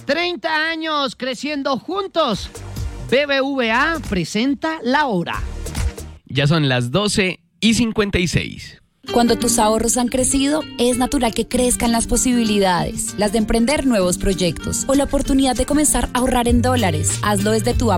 30 años creciendo juntos. BBVA presenta La Hora. Ya son las 12:56. Cuando tus ahorros han crecido, es natural que crezcan las posibilidades, las de emprender nuevos proyectos o la oportunidad de comenzar a ahorrar en dólares. Hazlo desde tu app